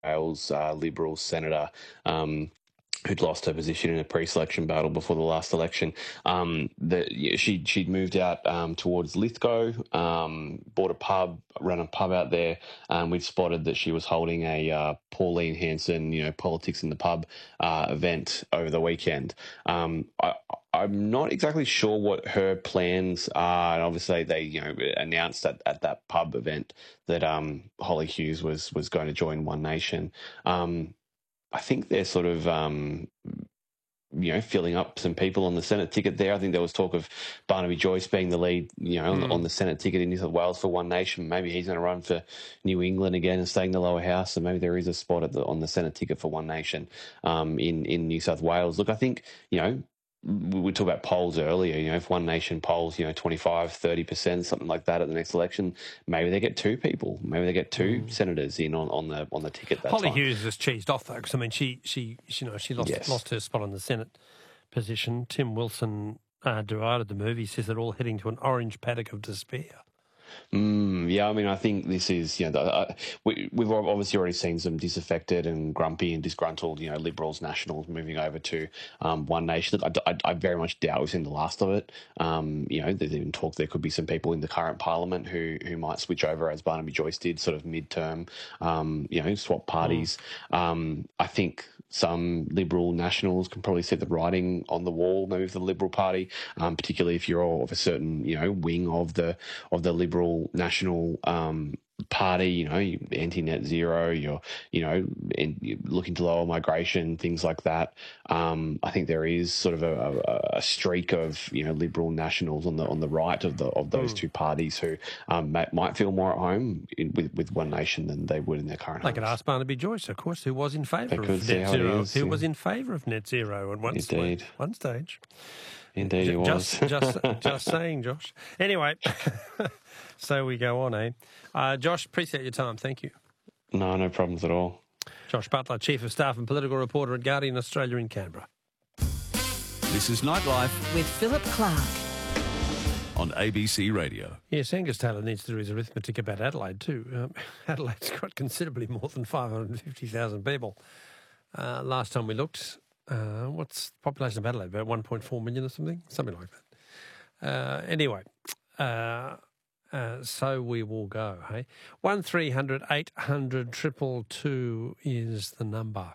Wales Liberal senator. Who'd lost her position in a pre-selection battle before the last election. She'd moved out towards Lithgow, bought a pub, ran a pub out there. We'd spotted that she was holding a Pauline Hanson, politics in the pub event over the weekend. I'm not exactly sure what her plans are, and obviously they, announced at that pub event that Holly Hughes was going to join One Nation. I think they're sort of, filling up some people on the Senate ticket there. I think there was talk of Barnaby Joyce being the lead, on the Senate ticket in New South Wales for One Nation. Maybe he's going to run for New England again and stay in the lower house. So maybe there is a spot on the Senate ticket for One Nation in New South Wales. Look, I think, we talked about polls earlier. If One Nation polls, 25, 30%, something like that at the next election, maybe they get two people. Maybe they get two senators in on the ticket that Holly time. Hughes was cheesed off, though, because, she lost her spot on the Senate position. Tim Wilson derided the move. He says they're all heading to an orange paddock of despair. Yeah, I think this is, we've obviously already seen some disaffected and grumpy and disgruntled, Liberals, Nationals moving over to One Nation. Look, I very much doubt we've seen the last of it. There's even talk there could be some people in the current parliament who might switch over, as Barnaby Joyce did, sort of midterm, swap parties. I think some Liberal Nationals can probably set the writing on the wall, maybe for the Liberal Party, particularly if you're of a certain, wing of the Liberal National Party, anti-net zero, you're looking to lower migration, things like that. I think there is sort of a streak of Liberal Nationals on the right of those two parties who might feel more at home with One Nation than they would in their current. They could ask Barnaby Joyce, of course, who was in favour of net zero. Who was in favour of net zero at one stage. Indeed, he was. Just saying, Josh. Anyway, so we go on, eh? Josh, appreciate your time. Thank you. No problems at all. Josh Butler, Chief of Staff and Political Reporter at Guardian Australia in Canberra. This is Nightlife with Philip Clark on ABC Radio. Yes, Angus Taylor needs to do his arithmetic about Adelaide too. Adelaide's got considerably more than 550,000 people. Last time we looked, what's the population of Adelaide? About 1.4 million or something? Something like that. Anyway, so we will go, hey? 1300 800 222 is the number.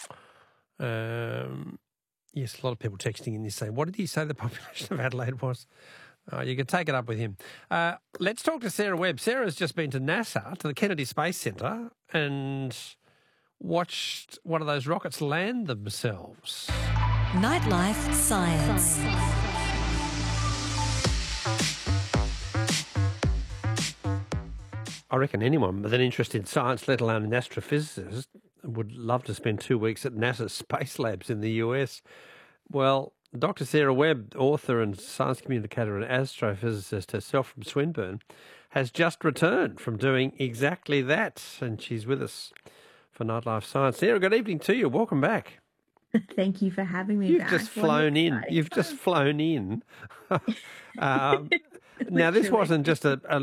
Yes, a lot of people texting in this saying, what did he say the population of Adelaide was? You can take it up with him. Let's talk to Sarah Webb. Sarah's just been to NASA, to the Kennedy Space Centre, and watched one of those rockets land themselves. Nightlife Science. I reckon anyone with an interest in science, let alone an astrophysicist, would love to spend 2 weeks at NASA's space labs in the US. Well, Dr. Sarah Webb, author and science communicator and astrophysicist herself from Swinburne, has just returned from doing exactly that, and she's with us for Nightlife Science. Sarah, good evening to you. Welcome back. Thank you for having me You've back. just flown in. You've just flown in. Now, this wasn't just a